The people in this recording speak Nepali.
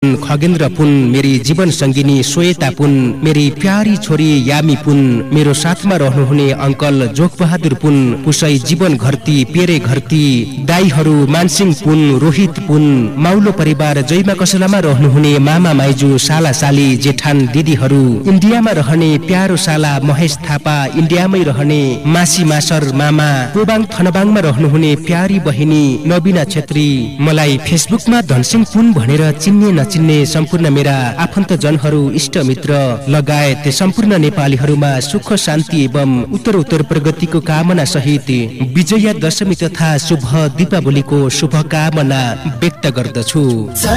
खगेन्द्र पुन, मेरी जीवन संगिनी श्वेता पुन, मेरी प्यारी छोरी यामी पुन, मेरो साथमा रहनुहुने अङ्कल जोगबहादुर पुन, पुसै जीवन घरती, पेरे घरती, दाईहरू मानसिंह पुन, रोहित पुन, माउलो परिवार जयमा कसलामा रहनुहुने मामा माइजू, साला साली, जेठान दिदीहरू, इन्डियामा रहने प्यारो साला महेश थापा, इन्डियामै रहने मासी मासर मामा, पोबाङ थनबाङमा रहनुहुने प्यारी बहिनी नबिना छेत्री, मलाई फेसबुकमा धनसिंह पुन भनेर चिन्ने नचिन्ने सम्पूर्ण मेरा आफन्तजनहरू, इष्टमित्र लगायत सम्पूर्ण नेपालीहरूमा सुख शान्ति एवं उत्तरोत्तर प्रगतिको कामना सहित विजया दशमी तथा शुभ दीपावलीको शुभकामना व्यक्त गर्दछु।